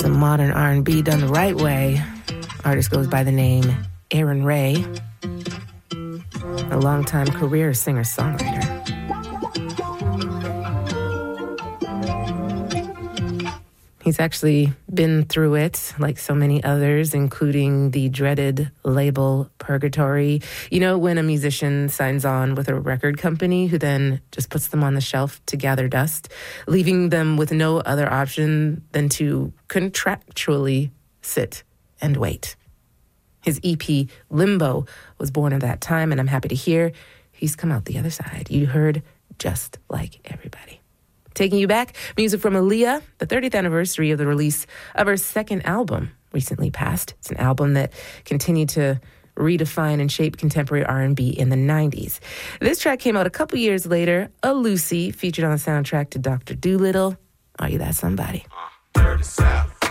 some modern R&B done the right way. Artist goes by the name Aaron Ray, a longtime career singer-songwriter. He's actually been through it, like so many others, including the dreaded label Purgatory. You know, when a musician signs on with a record company who then just puts them on the shelf to gather dust, leaving them with no other option than to contractually sit and wait. His EP, Limbo, was born at that time, and I'm happy to hear he's come out the other side. You heard Just Like Everybody. Taking you back, music from Aaliyah, the 30th anniversary of the release of her second album recently passed. It's an album that continued to redefine and shape contemporary R&B in the 90s. This track came out a couple years later, A Lucy, featured on the soundtrack to Dr. Dolittle. Are You That Somebody? Dirty South.